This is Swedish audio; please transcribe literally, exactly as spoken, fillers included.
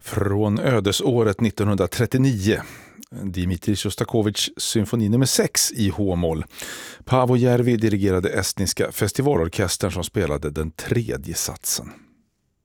Från ödesåret nittonhundratrettionio, Dmitrij Sjostakovitjs symfoni nummer sex i H-moll. Paavo Järvi dirigerade estniska festivalorkestern som spelade den tredje satsen.